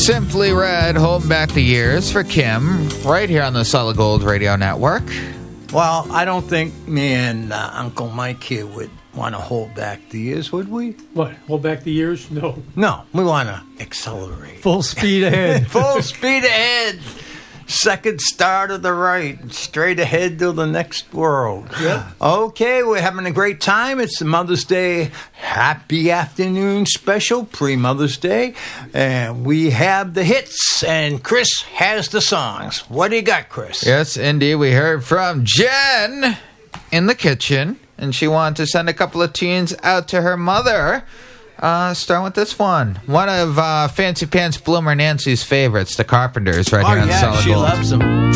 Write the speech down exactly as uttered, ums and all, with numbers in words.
Simply Red, holding back the years for Kim, right here on the Solid Gold Radio Network. Well, I don't think me and uh, Uncle Mike here would want to hold back the years, would we? What, hold back the years? No. No, we want to accelerate. Full speed ahead. Full speed ahead. Second star to the right, straight ahead to the next world. Yep. Okay, we're having a great time. It's the Mother's Day Happy Afternoon special, pre-Mother's Day. And we have the hits, and Chris has the songs. What do you got, Chris? Yes, indeed. We heard from Jen in the kitchen, and she wanted to send a couple of tunes out to her mother. Uh, starting with this one. One of uh, Fancy Pants Bloomer Nancy's favorites, the Carpenters, right oh, here on yeah, Solid she Gold. loves them.